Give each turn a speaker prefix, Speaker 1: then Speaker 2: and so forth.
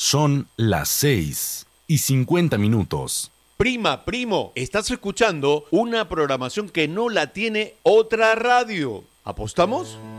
Speaker 1: Son las 6:50.
Speaker 2: Prima, primo, estás escuchando una programación que no la tiene otra radio. ¿Apostamos?